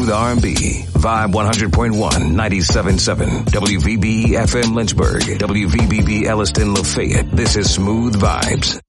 smooth R&B. Vibe 100.1, 97.7. WVB FM Lynchburg. WVBB Elliston Lafayette. This is Smooth Vibes.